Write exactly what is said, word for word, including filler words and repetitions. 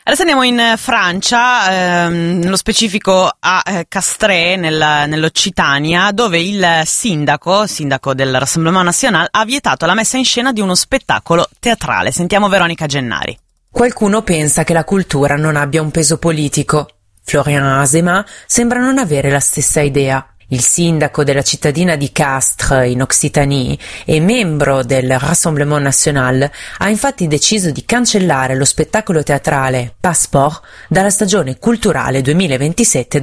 Adesso andiamo in Francia, ehm, nello specifico a eh, Castres, nel, nell'Occitania, dove il sindaco, sindaco del Rassemblement National, ha vietato la messa in scena di uno spettacolo teatrale. Sentiamo Veronica Gennari. Qualcuno pensa che la cultura non abbia un peso politico. Florian Azema sembra non avere la stessa idea. Il sindaco della cittadina di Castres, in Occitanie, e membro del Rassemblement National, ha infatti deciso di cancellare lo spettacolo teatrale Passeport dalla stagione culturale duemilaventisette